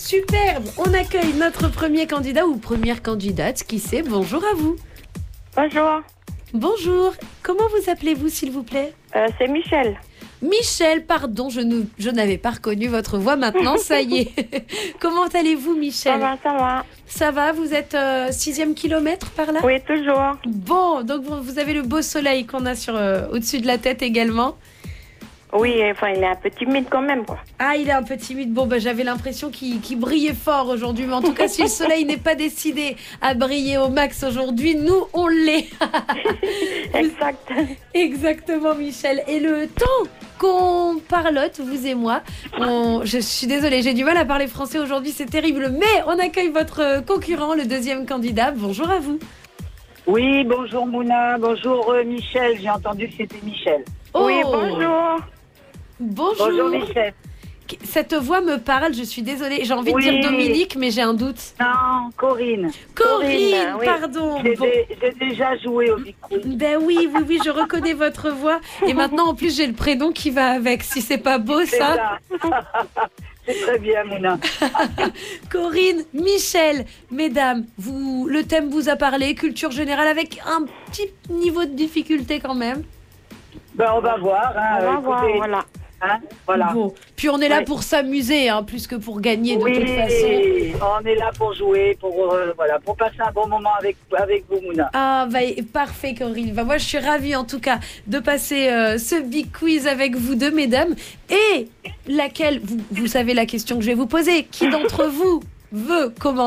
Superbe. On accueille notre premier candidat ou première candidate, qui sait. Bonjour à vous. Bonjour, Bonjour. Comment vous appelez-vous, s'il vous plaît? c'est Michel. Michel, pardon, je n'avais pas reconnu votre voix maintenant, ça y est. Comment allez-vous, Michel? Ça va. Ça va, vous êtes 6e kilomètre par là? Oui, toujours. Bon, donc vous avez le beau soleil qu'on a au-dessus de la tête également. Oui, enfin, il est un peu timide quand même, quoi. Ah, il est un peu timide. Bon, j'avais l'impression qu'il brillait fort aujourd'hui. Mais en tout cas, si le soleil n'est pas décidé à briller au max aujourd'hui, nous, on l'est. Exact. Exactement, Michel. Et le temps qu'on parlote, vous et moi, je suis désolée, j'ai du mal à parler français aujourd'hui, c'est terrible. Mais on accueille votre concurrent, le deuxième candidat. Bonjour à vous. Oui, bonjour Mouna, bonjour Michel, j'ai entendu que c'était Michel. Oh, Oui, bonjour. Bonjour. Bonjour Michel. Cette voix me parle, je suis désolée. J'ai envie de Oui. dire Dominique, mais j'ai un doute. Non, Corinne. Corinne, oui. pardon. J'ai Bon. j'ai déjà joué au Big Quiz. Ben oui, je reconnais votre voix. Et maintenant, en plus, j'ai le prénom qui va avec. Si c'est pas beau, C'est ça. C'est très bien Mouna. Corinne, Michel, mesdames, le thème vous a parlé, culture générale, avec un petit niveau de difficulté quand même. Ben, on va voir. Hein, On va écoutez, voir, voilà. Hein, voilà. Bon. Puis on est là Ouais. pour s'amuser, hein, plus que pour gagner de Oui, toute façon. on est là pour jouer, pour passer un bon moment avec vous Mouna. Ah, parfait, Corinne. Moi, je suis ravie, en tout cas, de passer ce big quiz avec vous deux, mesdames. Et laquelle, vous savez la question que je vais vous poser. Qui d'entre vous veut commencer?